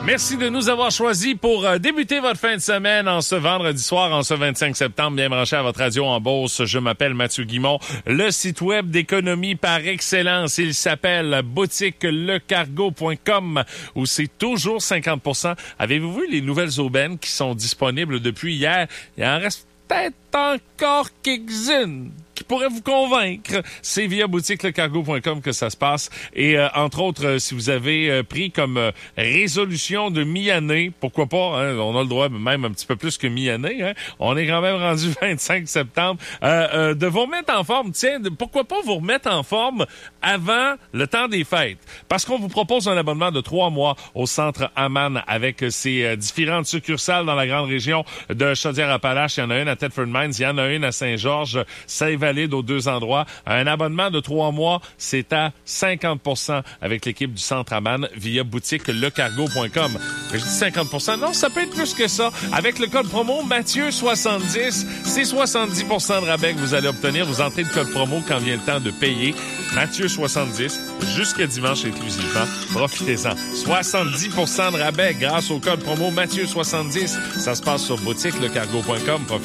Merci de nous avoir choisis pour débuter votre fin de semaine en ce vendredi soir, en ce 25 septembre. Bien branché à votre radio en Beauce. Je m'appelle Mathieu Guimont. Le site web d'économie par excellence, il s'appelle boutiquelecargo.com où c'est toujours 50%. Avez-vous vu les nouvelles aubaines qui sont disponibles depuis hier? Il en reste peut-être encore quelques-unes qui pourrait vous convaincre. C'est via boutiquelecargo.com que ça se passe. Et entre autres, si vous avez pris comme résolution de mi-année, pourquoi pas, hein, on a le droit même un petit peu plus que mi-année, hein, on est quand même rendu 25 septembre, de vous remettre en forme. Tiens, pourquoi pas vous remettre en forme avant le temps des fêtes? Parce qu'on vous propose un abonnement de 3 mois au Centre Aman avec ses différentes succursales dans la grande région de Chaudière-Appalaches. Il y en a une à Thetford Mines, il y en a une à Saint-Georges, valide aux 2 endroits. Un abonnement de 3 mois, c'est à 50% avec l'équipe du Centre Aman via boutiquelecargo.com. Je dis 50%, non, ça peut être plus que ça. Avec le code promo Mathieu70, c'est 70% de rabais que vous allez obtenir. Vous entrez le code promo quand vient le temps de payer. Mathieu70, jusqu'à dimanche inclusivement. Profitez-en. 70% de rabais grâce au code promo Mathieu70. Ça se passe sur boutiquelecargo.com.